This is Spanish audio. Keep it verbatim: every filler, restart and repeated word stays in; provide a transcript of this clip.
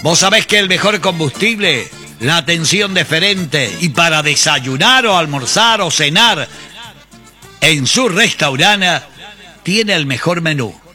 Vos sabés que el mejor combustible, la atención deferente, y para desayunar o almorzar o cenar, en su restaurante tiene el mejor menú.